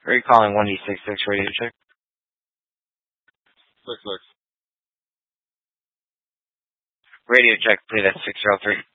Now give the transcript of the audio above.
Are you calling 1D66 radio check? 6-6. Radio check, please, at 603.